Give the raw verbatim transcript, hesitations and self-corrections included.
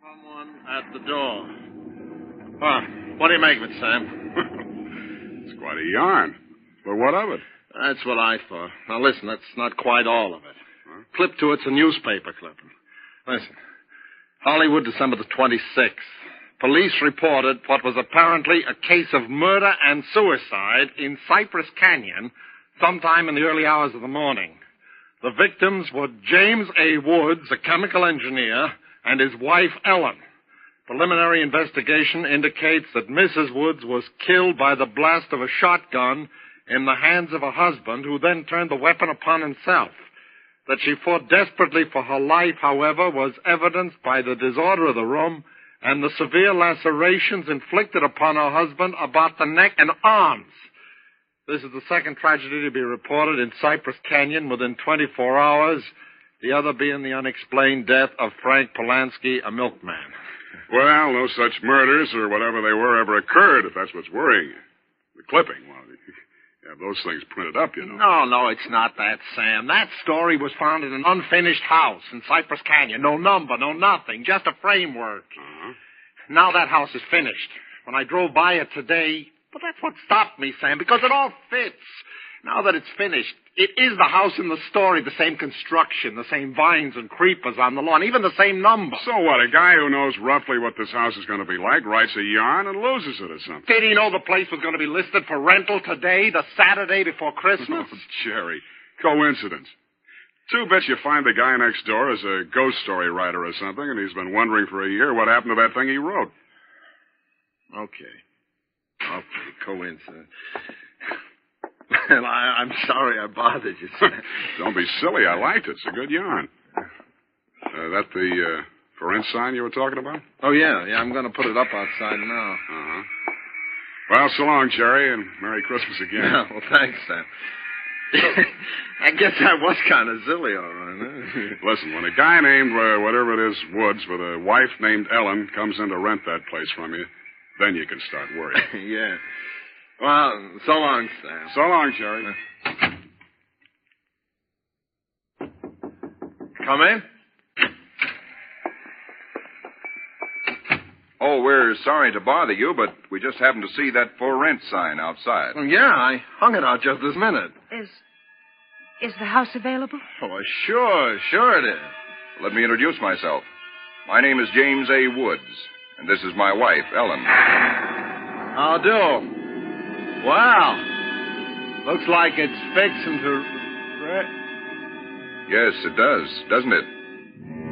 Someone at the door. Huh. What do you make of it, Sam? It's quite a yarn. But what of it? That's what I thought. Now, listen, that's not quite all of it. Huh? Clip to it's a newspaper clipping. Listen. Hollywood, December the twenty-sixth. Police reported what was apparently a case of murder and suicide in Cypress Canyon sometime in the early hours of the morning. The victims were James A. Woods, a chemical engineer, and his wife, Ellen. Preliminary investigation indicates that Missus Woods was killed by the blast of a shotgun in the hands of her husband, who then turned the weapon upon himself. That she fought desperately for her life, however, was evidenced by the disorder of the room and the severe lacerations inflicted upon her husband about the neck and arms. This is the second tragedy to be reported in Cypress Canyon within twenty-four hours, the other being the unexplained death of Frank Polanski, a milkman. Well, no such murders or whatever they were ever occurred, if that's what's worrying you. The clipping, well, you have those things printed up, you know. No, no, it's not that, Sam. That story was found in an unfinished house in Cypress Canyon. No number, no nothing, just a framework. Uh-huh. Now that house is finished. When I drove by it today, but that's what stopped me, Sam, because it all fits. Now that it's finished, it is the house in the story, the same construction, the same vines and creepers on the lawn, even the same number. So what, a guy who knows roughly what this house is going to be like writes a yarn and loses it or something? Did he know the place was going to be listed for rental today, the Saturday before Christmas? Oh, Jerry, coincidence. Two bets you find the guy next door is a ghost story writer or something, and he's been wondering for a year what happened to that thing he wrote. Okay. Okay, coincidence. Well, I, I'm sorry I bothered you, Sam. Don't be silly. I liked it. It's a good yarn. Uh, that the uh, for rent sign you were talking about? Oh, yeah. Yeah, I'm going to put it up outside now. Uh-huh. Well, so long, Jerry, and Merry Christmas again. Yeah, well, thanks, Sam. I guess I was kind of silly, all right. Huh? Listen, when a guy named, uh, whatever it is, Woods, with a wife named Ellen comes in to rent that place from you, then you can start worrying. Yeah. Well, so long, Sam. So long, Jerry. Come in. Oh, we're sorry to bother you, but we just happened to see that for rent sign outside. Well, yeah, I hung it out just this minute. Is is the house available? Oh, sure, sure it is. Let me introduce myself. My name is James A. Woods, and this is my wife, Ellen. How do? Wow. Looks like it's fixing to... Yes, it does, doesn't it?